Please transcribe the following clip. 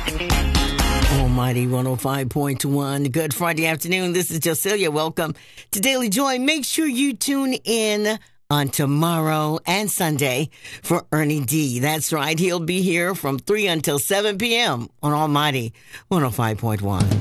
Almighty 105.1. Good Friday afternoon. This is Josilia. Welcome to Daily Joy. Make sure you tune in on tomorrow and Sunday for Ernie D. That's right. He'll be here from 3 until 7 p.m. on Almighty 105.1.